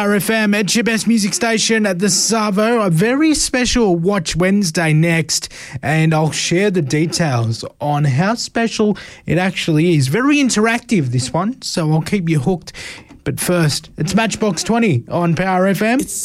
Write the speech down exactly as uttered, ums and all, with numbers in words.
Power F M. It's your best music station at the Savo. A very special Watch Wednesday next, and I'll share the details on how special it actually is. Very interactive, this one, so I'll keep you hooked. But first, it's Matchbox twenty on Power F M. It's